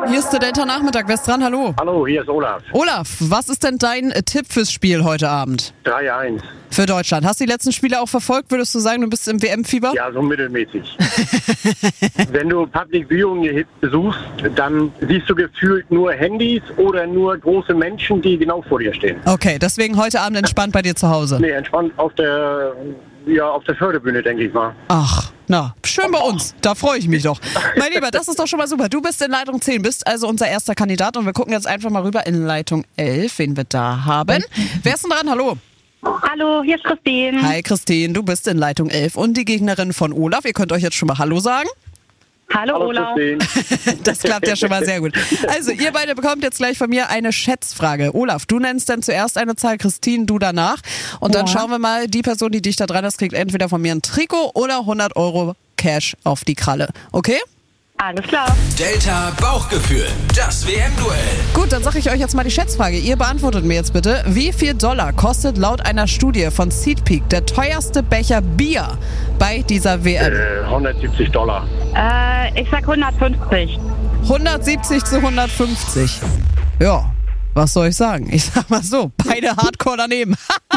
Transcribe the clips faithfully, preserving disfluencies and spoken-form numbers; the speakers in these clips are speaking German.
Hier ist der Delta Nachmittag. Wer ist dran? Hallo. Hallo, hier ist Olaf. Olaf, was ist denn dein äh, Tipp fürs Spiel heute Abend? drei eins. Für Deutschland. Hast du die letzten Spiele auch verfolgt? Würdest du sagen, du bist im W M-Fieber? Ja, so mittelmäßig. Wenn du Public Viewing hier besuchst, dann siehst du gefühlt nur Handys oder nur große Menschen, die genau vor dir stehen. Okay, deswegen heute Abend entspannt bei dir zu Hause. Nee, entspannt auf der, ja, auf der Förderbühne, denke ich mal. Ach, na, schön bei uns. Da freue ich mich doch. Mein Lieber, das ist doch schon mal super. Du bist in Leitung zehn, bist also unser erster Kandidat und wir gucken jetzt einfach mal rüber in Leitung elf, wen wir da haben. Wer ist denn dran? Hallo. Hallo, hier ist Christine. Hi Christine, du bist in Leitung elf und die Gegnerin von Olaf. Ihr könnt euch jetzt schon mal Hallo sagen. Hallo, Hallo, Olaf. Christine. Das klappt ja schon mal sehr gut. Also, ihr beide bekommt jetzt gleich von mir eine Schätzfrage. Olaf, du nennst dann zuerst eine Zahl, Christine, du danach. Und dann Ja. schauen wir mal, die Person, die dichter dran ist, kriegt entweder von mir ein Trikot oder hundert Euro Cash auf die Kralle. Okay? Alles klar. Delta Bauchgefühl, das W M-Duell. Gut, dann sage ich euch jetzt mal die Schätzfrage. Ihr beantwortet mir jetzt bitte, wie viel Dollar kostet laut einer Studie von Seedpeak der teuerste Becher Bier bei dieser W M? Äh, hundertsiebzig Dollar. Äh, ich sag hundertfünfzig. hundertsiebzig zu hundertfünfzig. Ja, was soll ich sagen? Ich sag mal so, beide hardcore daneben.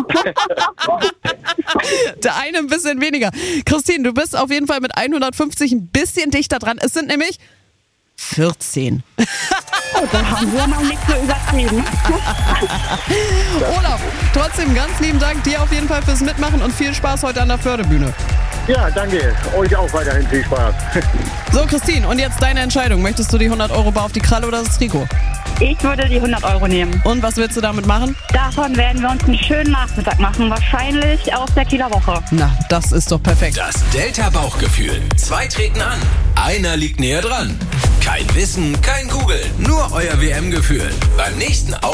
Der eine ein bisschen weniger. Christine, du bist auf jeden Fall mit hundertfünfzig ein bisschen dichter dran. Es sind nämlich vierzehn. Oh, da haben wir mal nichts so übertrieben. Olaf, trotzdem ganz lieben Dank dir auf jeden Fall fürs Mitmachen und viel Spaß heute an der Förderbühne. Ja, danke. Euch auch weiterhin viel Spaß. So, Christine, und jetzt deine Entscheidung. Möchtest du die hundert Euro bar auf die Kralle oder das Trikot? Ich würde die hundert Euro nehmen. Und was willst du damit machen? Davon werden wir uns einen schönen Nachmittag machen. Wahrscheinlich aus der Kieler Woche. Na, das ist doch perfekt. Das Delta Bauchgefühl. Zwei treten an, einer liegt näher dran. Kein Wissen, kein Google, nur euer W M-Gefühl. Beim nächsten Auf